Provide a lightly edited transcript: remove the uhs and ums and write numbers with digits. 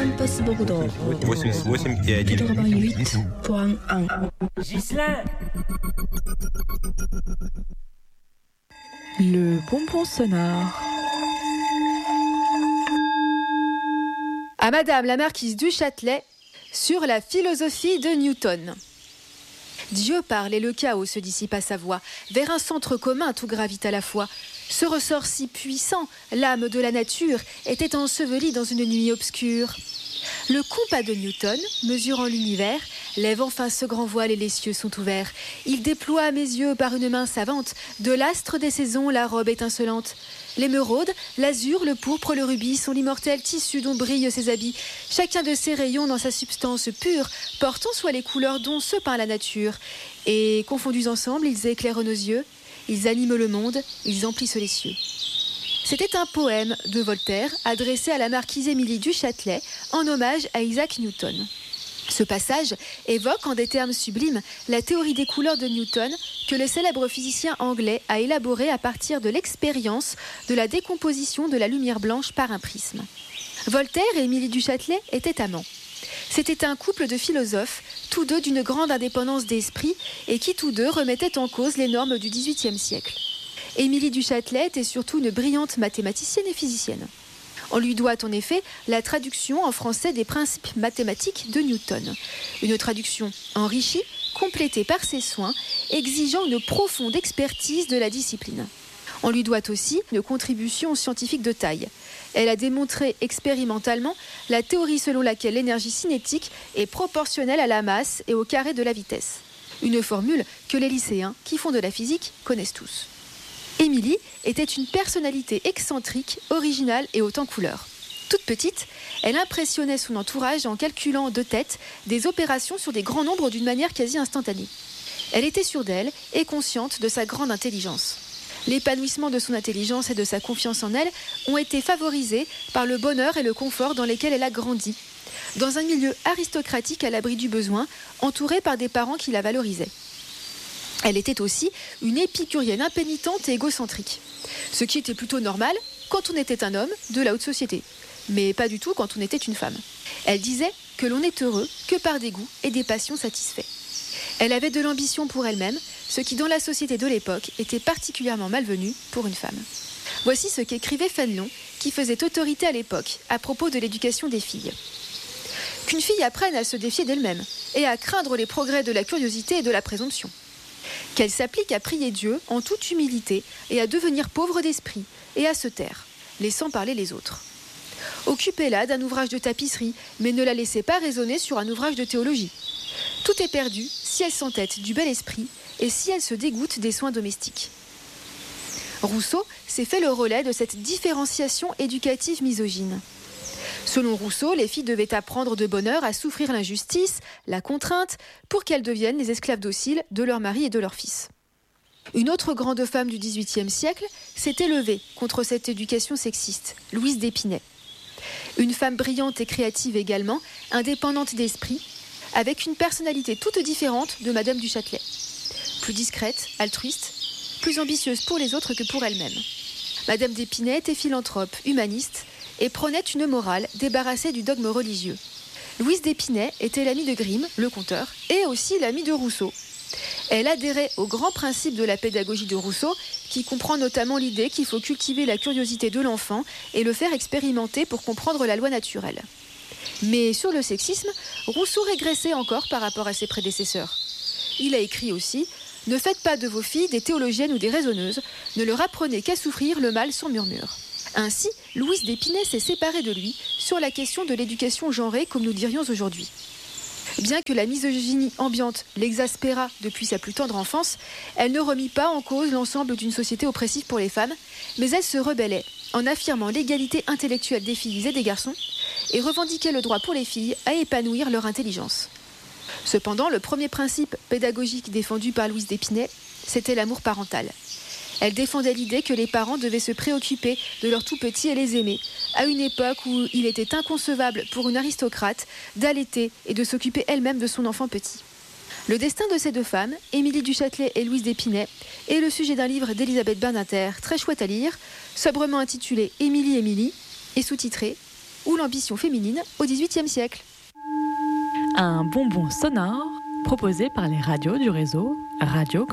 Транспасбордо. 88,1. 88.1. Ghislain. Le bonbon sonore. À Madame la marquise du Châtelet, sur la philosophie de Newton. Dieu parle et le chaos se dissipe à sa voix. Vers un centre commun tout gravite à la fois. Ce ressort si puissant, l'âme de la nature, était ensevelie dans une nuit obscure. Le compas de Newton, mesurant l'univers, lève enfin ce grand voile et les cieux sont ouverts. Il déploie à mes yeux par une main savante de l'astre des saisons la robe étincelante. L'émeraude, l'azur, le pourpre, le rubis sont l'immortel tissu dont brillent ses habits. Chacun de ces rayons dans sa substance pure porte en soi les couleurs dont se peint la nature. Et confondus ensemble, ils éclairent nos yeux, ils animent le monde, ils emplissent les cieux. C'était un poème de Voltaire adressé à la marquise Émilie du Châtelet en hommage à Isaac Newton. Ce passage évoque en des termes sublimes la théorie des couleurs de Newton que le célèbre physicien anglais a élaborée à partir de l'expérience de la décomposition de la lumière blanche par un prisme. Voltaire et Émilie du Châtelet étaient amants. C'était un couple de philosophes, tous deux d'une grande indépendance d'esprit et qui tous deux remettaient en cause les normes du XVIIIe siècle. Émilie du Châtelet était surtout une brillante mathématicienne et physicienne. On lui doit en effet la traduction en français des principes mathématiques de Newton. Une traduction enrichie, complétée par ses soins, exigeant une profonde expertise de la discipline. On lui doit aussi une contribution scientifique de taille. Elle a démontré expérimentalement la théorie selon laquelle l'énergie cinétique est proportionnelle à la masse et au carré de la vitesse. Une formule que les lycéens qui font de la physique connaissent tous. Émilie était une personnalité excentrique, originale et haute en couleurs. Toute petite, elle impressionnait son entourage en calculant de tête des opérations sur des grands nombres d'une manière quasi instantanée. Elle était sûre d'elle et consciente de sa grande intelligence. L'épanouissement de son intelligence et de sa confiance en elle ont été favorisés par le bonheur et le confort dans lesquels elle a grandi, dans un milieu aristocratique à l'abri du besoin, entourée par des parents qui la valorisaient. Elle était aussi une épicurienne impénitente et égocentrique, ce qui était plutôt normal quand on était un homme de la haute société, mais pas du tout quand on était une femme. Elle disait que l'on n'est heureux que par des goûts et des passions satisfaits. Elle avait de l'ambition pour elle-même, ce qui dans la société de l'époque était particulièrement malvenu pour une femme. Voici ce qu'écrivait Fénelon, qui faisait autorité à l'époque à propos de l'éducation des filles. Qu'une fille apprenne à se défier d'elle-même et à craindre les progrès de la curiosité et de la présomption. Qu'elle s'applique à prier Dieu en toute humilité et à devenir pauvre d'esprit et à se taire, laissant parler les autres. Occupez-la d'un ouvrage de tapisserie, mais ne la laissez pas raisonner sur un ouvrage de théologie. Tout est perdu si elle s'entête du bel esprit et si elle se dégoûte des soins domestiques. Rousseau s'est fait le relais de cette différenciation éducative misogyne. Selon Rousseau, les filles devaient apprendre de bonne heure à souffrir l'injustice, la contrainte, pour qu'elles deviennent les esclaves dociles de leur mari et de leur fils. Une autre grande femme du XVIIIe siècle s'est élevée contre cette éducation sexiste, Louise d'Épinay. Une femme brillante et créative également, indépendante d'esprit, avec une personnalité toute différente de Madame du Châtelet. Plus discrète, altruiste, plus ambitieuse pour les autres que pour elle-même. Madame d'Épinay était philanthrope, humaniste, et prônait une morale débarrassée du dogme religieux. Louise d'Épinay était l'amie de Grimm, le conteur, et aussi l'amie de Rousseau. Elle adhérait aux grands principes de la pédagogie de Rousseau, qui comprend notamment l'idée qu'il faut cultiver la curiosité de l'enfant et le faire expérimenter pour comprendre la loi naturelle. Mais sur le sexisme, Rousseau régressait encore par rapport à ses prédécesseurs. Il a écrit aussi « Ne faites pas de vos filles des théologiennes ou des raisonneuses, ne leur apprenez qu'à souffrir le mal sans murmure ». Ainsi, Louise d'Épinay s'est séparée de lui sur la question de l'éducation genrée, comme nous dirions aujourd'hui. Bien que la misogynie ambiante l'exaspérât depuis sa plus tendre enfance, elle ne remit pas en cause l'ensemble d'une société oppressive pour les femmes, mais elle se rebellait en affirmant l'égalité intellectuelle des filles et des garçons et revendiquait le droit pour les filles à épanouir leur intelligence. Cependant, le premier principe pédagogique défendu par Louise d'Épinay, c'était l'amour parental. Elle défendait l'idée que les parents devaient se préoccuper de leurs tout-petits et les aimer, à une époque où il était inconcevable pour une aristocrate d'allaiter et de s'occuper elle-même de son enfant petit. Le destin de ces deux femmes, Émilie du Châtelet et Louise d'Épinay, est le sujet d'un livre d'Elisabeth Badinter, très chouette à lire, sobrement intitulé « Émilie, Émilie » et sous-titré ou l'ambition féminine au XVIIIe siècle. Un bonbon sonore proposé par les radios du réseau Radio